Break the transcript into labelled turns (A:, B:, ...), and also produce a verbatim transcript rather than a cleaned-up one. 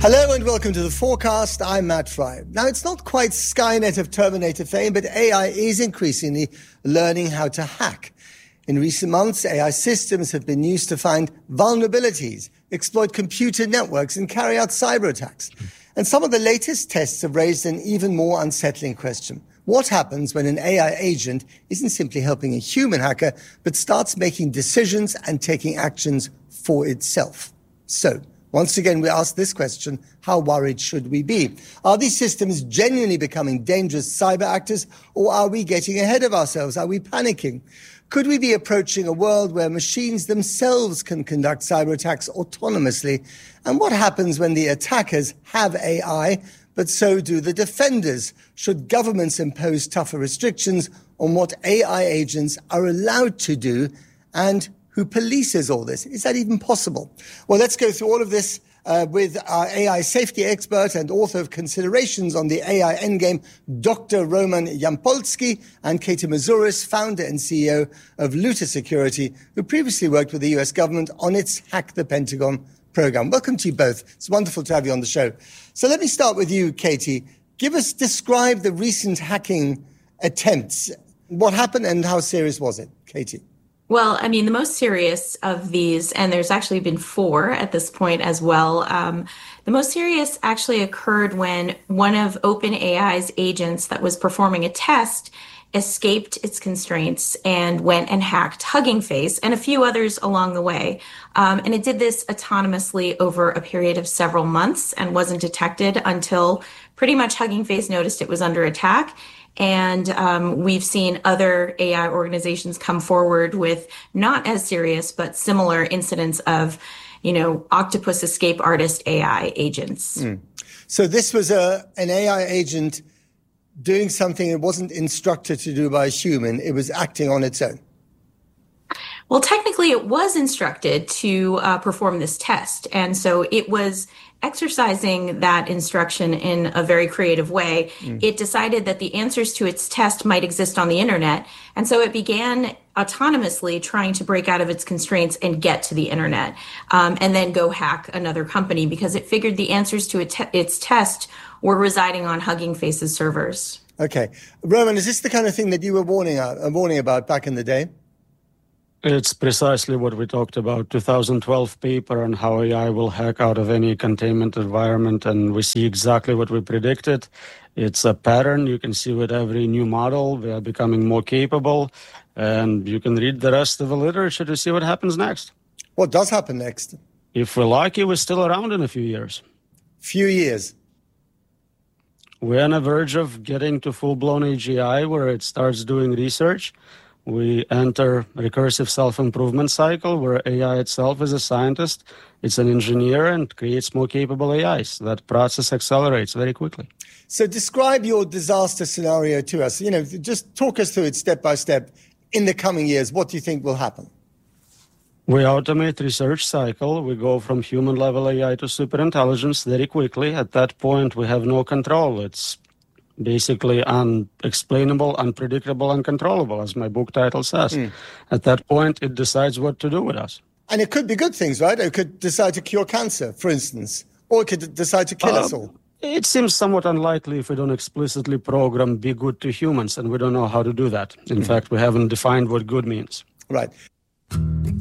A: Hello and welcome to The Forecast. I'm Matt Fry. Now, it's not quite Skynet of Terminator fame, but A I is increasingly learning how to hack. In recent months, A I systems have been used to find vulnerabilities, exploit computer networks, and carry out cyber attacks. And some of the latest tests have raised an even more unsettling question. What happens when an A I agent isn't simply helping a human hacker, but starts making decisions and taking actions for itself? So, once again, we ask this question: how worried should we be? Are these systems genuinely becoming dangerous cyber actors, or are we getting ahead of ourselves? Are we panicking? Could we be approaching a world where machines themselves can conduct cyber attacks autonomously? And what happens when the attackers have A I, but so do the defenders? Should governments impose tougher restrictions on what A I agents are allowed to do? And who polices all this? Is that even possible? Well, let's go through all of this uh, with our A I safety expert and author of Considerations on the A I Endgame, Doctor Roman Yampolsky, and Katie Moussouris, founder and C E O of Luta Security, who previously worked with the U S government on its Hack the Pentagon program. Welcome to you both. It's wonderful to have you on the show. So let me start with you, Katie. Give us, describe the recent hacking attempts. What happened and how serious was it? Katie.
B: Well, I mean, the most serious of these, and there's actually been four at this point as well, um, the most serious actually occurred when one of OpenAI's agents that was performing a test escaped its constraints and went and hacked Hugging Face and a few others along the way. Um, and it did this autonomously over a period of several months and wasn't detected until pretty much Hugging Face noticed it was under attack. And um, we've seen other A I organizations come forward with not as serious, but similar incidents of, you know, octopus escape artist A I agents. Mm.
A: So this was a an A I agent doing something it wasn't instructed to do by a human. It was acting on its own.
B: Well, technically, it was instructed to uh, perform this test. And so it was exercising that instruction in a very creative way. Mm. It decided that the answers to its test might exist on the internet. And so it began autonomously trying to break out of its constraints and get to the internet, um, and then go hack another company because it figured the answers to it te- its test were residing on Hugging Face's servers.
A: Okay. Roman, is this the kind of thing that you were warning, uh, warning about back in the day?
C: It's precisely what we talked about, two thousand twelve paper on how A I will hack out of any containment environment, and we see exactly what we predicted. It's a pattern you can see with every new model. We are becoming more capable, and you can read the rest of the literature to see what happens next.
A: What does happen next?
C: If we're lucky, we're still around in a few years.
A: Few years.
C: We're on the verge of getting to full-blown A G I, where it starts doing research. We enter recursive self-improvement cycle where A I itself is a scientist, it's an engineer, and creates more capable A Is. That process accelerates very quickly.
A: So describe your disaster scenario to us. You know, just talk us through it step by step. In the coming years, what do you think will happen?
C: We automate research cycle. We go from human-level A I to superintelligence very quickly. At that point, we have no control. It's basically unexplainable, unpredictable, uncontrollable, as my book title says. Mm. At that point, it decides what to do with us.
A: And it could be good things, right? It could decide to cure cancer, for instance, or it could decide to kill uh, us all.
C: It seems somewhat unlikely if we don't explicitly program be good to humans, and we don't know how to do that. In mm. fact, we haven't defined what good means.
A: Right.